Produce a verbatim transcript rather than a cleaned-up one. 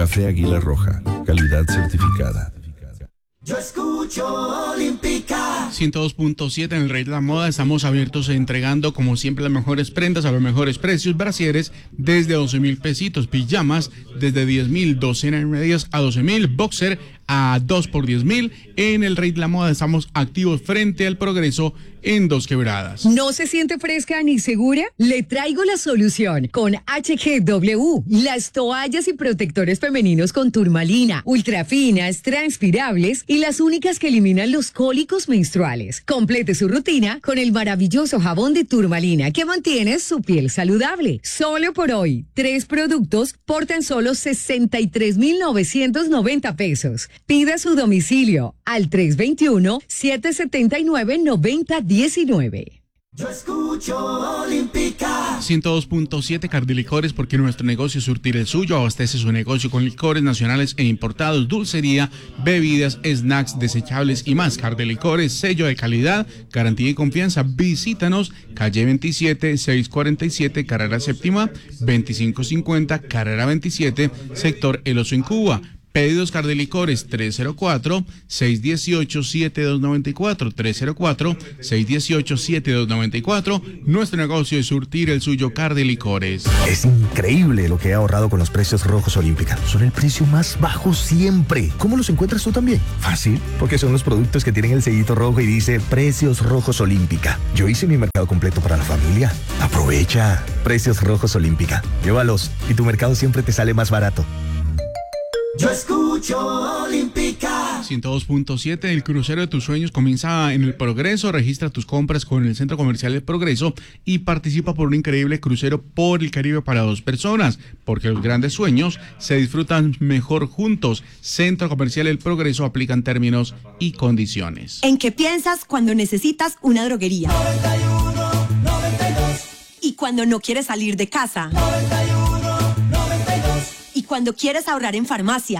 Café Águila Roja, calidad certificada. Yo escucho Olímpica. ciento dos punto siete en el Rey de la Moda. Estamos abiertos entregando como siempre las mejores prendas a los mejores precios. Brasieres desde doce mil pesitos, pijamas desde diez mil, docena de medias a doce mil, boxer a dos por diez mil. En el Rey de la Moda estamos activos frente al Progreso en Dos Quebradas. ¿No se siente fresca ni segura? Le traigo la solución con H G W. Las toallas y protectores femeninos con turmalina, ultrafinas, transpirables y las únicas que eliminan los cólicos menstruales. Complete su rutina con el maravilloso jabón de turmalina que mantiene su piel saludable. Solo por hoy, tres productos por tan solo sesenta y tres mil novecientos noventa pesos. Pida su domicilio al tres dos uno, siete siete nueve, nueve cero uno nueve. Yo escucho Olímpica. ciento dos punto siete Cardilicores, porque nuestro negocio es surtir el suyo. Abastece su negocio con licores nacionales e importados, dulcería, bebidas, snacks, desechables y más. Cardilicores, sello de calidad, garantía y confianza. Visítanos, calle veintisiete, seiscientos cuarenta y siete, carrera séptima, veinticinco cincuenta, carrera veintisiete, sector El Oso en Cuba. Pedidos Cardilicores tres cero cuatro, seis uno ocho, siete dos nueve cuatro, tres cero cuatro, seis uno ocho, siete dos nueve cuatro. Nuestro negocio es surtir el suyo. Cardilicores. Es increíble lo que he ahorrado con los precios rojos Olímpica. Son el precio más bajo siempre. ¿Cómo los encuentras tú también? Fácil, porque son los productos que tienen el sellito rojo y dice Precios Rojos Olímpica. Yo hice mi mercado completo para la familia. Aprovecha. Precios Rojos Olímpica. Llévalos y tu mercado siempre te sale más barato. Yo escucho Olímpica. ciento dos punto siete, el crucero de tus sueños comienza en el Progreso. Registra tus compras con el Centro Comercial del Progreso y participa por un increíble crucero por el Caribe para dos personas, porque los grandes sueños se disfrutan mejor juntos. Centro Comercial del Progreso, aplican términos y condiciones. ¿En qué piensas cuando necesitas una droguería? noventa y uno, noventa y dos. Y cuando no quieres salir de casa. noventa y uno, noventa y dos. Y cuando quieres ahorrar en farmacia.